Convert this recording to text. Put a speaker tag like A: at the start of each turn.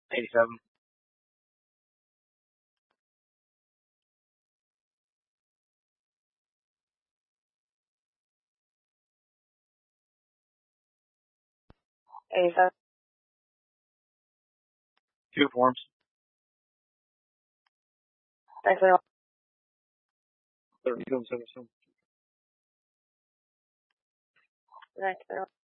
A: 87.
B: 87.
A: Two forms.
B: Thanks very much.
A: 32 and 77.
B: Thanks very much.